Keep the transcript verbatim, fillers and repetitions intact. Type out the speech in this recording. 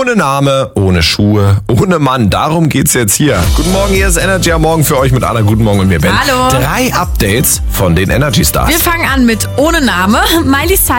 Ohne Name, ohne Schuhe, ohne Mann. Darum geht's jetzt hier. Guten Morgen, hier ist Energy am Morgen für euch mit Anna. Guten Morgen und mir, Ben. Hallo. Drei Updates von den Energy Stars. Wir fangen an mit ohne Name. Miley Cyrus